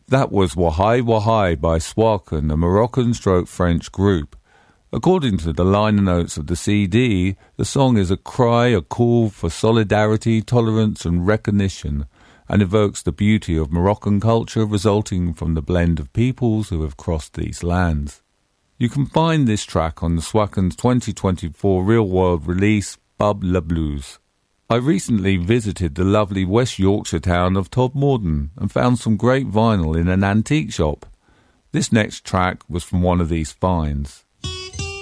That was Wahai Wahai by Swakan, a Moroccan-French group. According to the liner notes of the CD, the song is a cry, a call for solidarity, tolerance and recognition, and evokes the beauty of Moroccan culture resulting from the blend of peoples who have crossed these lands. You can find this track on the Swakan's 2024 real-world release, Bub La Blues. I recently visited the lovely West Yorkshire town of Todmorden and found some great vinyl in an antique shop. This next track was from one of these finds.